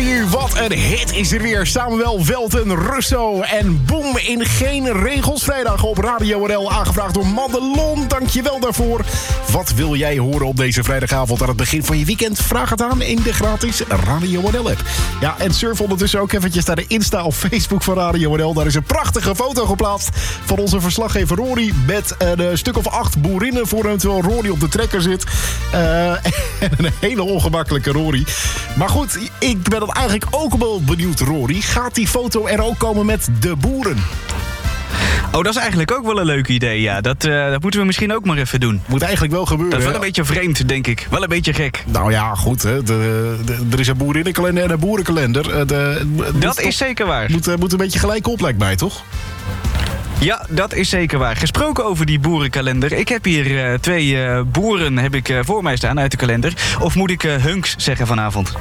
uur. Wat een hit is er weer. Samuel Welten, Russo en Boom in Geen Regels. Vrijdag op Radio NL, aangevraagd door Madelon. Dankjewel daarvoor. Wat wil jij horen op deze vrijdagavond aan het begin van je weekend? Vraag het aan in de gratis Radio NL app. Ja, en surf ondertussen ook eventjes naar de Insta of Facebook van Radio NL. Daar is een prachtige foto geplaatst van onze verslaggever Rory met een stuk of 8 boerinnen voor hem, terwijl Rory op de trekker zit. En een hele ongemakkelijke Rory. Maar goed, ik ben dan eigenlijk ook wel benieuwd, Rory. Gaat die foto er ook komen met de boeren? Oh, dat is eigenlijk ook wel een leuk idee, ja. Dat moeten we misschien ook maar even doen. Moet eigenlijk wel gebeuren. Dat is wel een beetje vreemd, denk ik. Wel een beetje gek. Nou ja, goed. Hè. Er is een boerinnenkalender en een boerenkalender. Dat is zeker waar. Moet een beetje gelijk op, lijkt mij, toch? Ja, dat is zeker waar. Gesproken over die boerenkalender. Ik heb hier 2 boeren voor mij staan uit de kalender. Of moet ik hunks zeggen vanavond?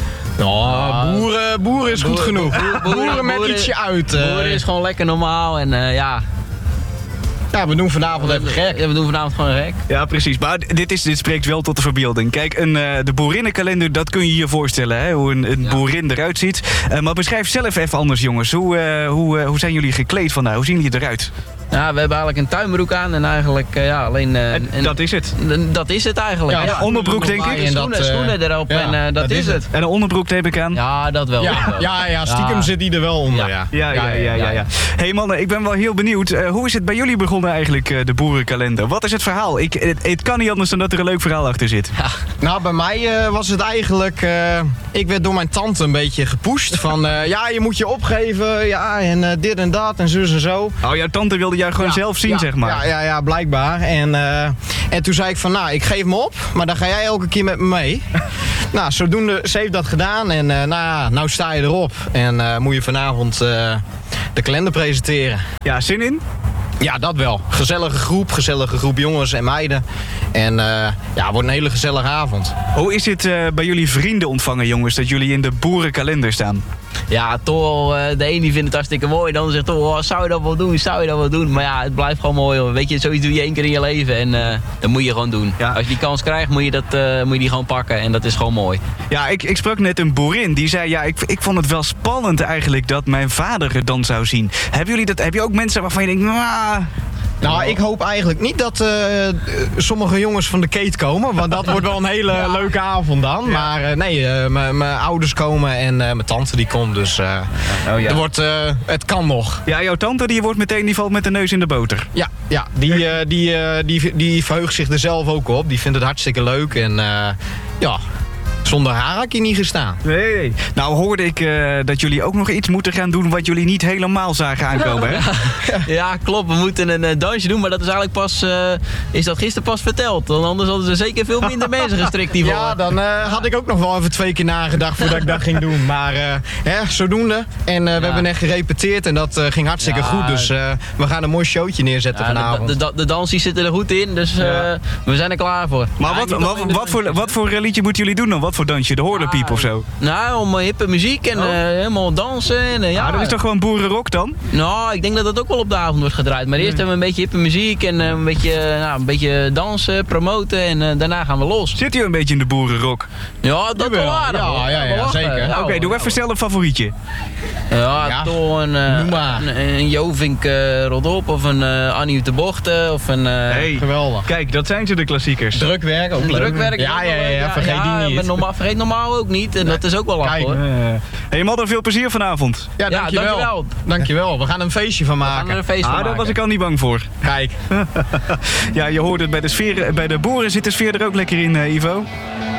Boeren is goed genoeg. Boeren met ietsje uit. Boeren is gewoon lekker normaal en ja. Ja, we doen vanavond even gek. Ja, we doen vanavond gewoon gek. Ja, precies. Maar dit spreekt wel tot de verbeelding. Kijk, de boerinnenkalender, dat kun je je voorstellen, hè? Hoe een boerin eruit ziet. Maar beschrijf zelf even anders, jongens. Hoe zijn jullie gekleed vandaag? Hoe zien jullie eruit? Ja, we hebben eigenlijk een tuinbroek aan en eigenlijk alleen... dat is het? Dat is het eigenlijk. Ja, onderbroek, denk ik. Schoenen erop en dat is het. En een onderbroek neem ik aan? Ja, dat wel. Ja, stiekem zit die er wel onder. Ja. Hey mannen, ik ben wel heel benieuwd. Hoe is het bij jullie begonnen eigenlijk, de boerenkalender? Wat is het verhaal? Het kan niet anders dan dat er een leuk verhaal achter zit. Ja. Nou, bij mij was het eigenlijk... ik werd door mijn tante een beetje gepusht. Van, je moet je opgeven. Ja, en dit en dat en zus en zo. Oh, jouw tante wilde jij gewoon zelf zien, zeg maar. Ja, blijkbaar. En toen zei ik van, ik geef me op. Maar dan ga jij elke keer met me mee. Nou, zodoende, ze heeft dat gedaan. En nou sta je erop. En moet je vanavond de kalender presenteren. Ja, zin in? Ja, dat wel. Gezellige groep jongens en meiden. En het wordt een hele gezellige avond. Hoe is het bij jullie vrienden ontvangen, jongens, dat jullie in de boerenkalender staan? Ja, toch wel, de een die vindt het hartstikke mooi. De ander zegt toch, zou je dat wel doen? Maar ja, het blijft gewoon mooi, hoor. Weet je, zoiets doe je 1 keer in je leven en dat moet je gewoon doen. Ja. Als je die kans krijgt, moet je die gewoon pakken en dat is gewoon mooi. Ja, ik sprak net een boerin die zei, ik vond het wel spannend eigenlijk dat mijn vader het dan zou zien. Heb je ook mensen waarvan je denkt, Nou, ik hoop eigenlijk niet dat sommige jongens van de Keet komen. Want dat wordt wel een hele leuke avond dan. Ja. Maar mijn ouders komen en mijn tante die komt. Dus het kan nog. Ja, jouw tante die valt met de neus in de boter. Ja, die verheugt zich er zelf ook op. Die vindt het hartstikke leuk. En zonder haar had ik hier niet gestaan. Nee. Nou hoorde ik dat jullie ook nog iets moeten gaan doen wat jullie niet helemaal zagen aankomen, hè? Ja, klopt. We moeten een dansje doen, maar dat is eigenlijk is dat gisteren pas verteld. Want anders hadden ze zeker veel minder mensen gestrikt hiervoor. Ja, dan had ik ook nog wel even 2 keer nagedacht voordat ik dat ging doen. Maar zodoende. En we hebben net gerepeteerd en dat ging hartstikke goed. Dus we gaan een mooi showtje neerzetten vanavond. De dansjes zitten er goed in, dus we zijn er klaar voor. Maar wat voor liedje moeten jullie doen dan? Wat voor dansje? De horlepiep of zo? Nou, om hippe muziek en helemaal dansen. En, dat is toch gewoon boerenrock dan? Nou, ik denk dat dat ook wel op de avond wordt gedraaid. Maar eerst hebben we een beetje hippe muziek en een beetje dansen, promoten en daarna gaan we los. Zit u een beetje in de boerenrock? Ja, dat wel aardig. Ja, zeker. Oké, doe even snel een favorietje. Toch een Jovink Rodop of een Annie de Bochten of een... geweldig. Kijk, dat zijn ze de klassiekers. Drukwerk ook leuk. Drukwerk, vergeet die niet. Vergeet normaal ook niet en dat is ook wel lach, hoor. Hey Madden, veel plezier vanavond. Ja, dankjewel. Dankjewel. We gaan een feestje van maken. Daar was ik al niet bang voor. Kijk. Ja, je hoort het bij de boeren zit de sfeer er ook lekker in, Ivo.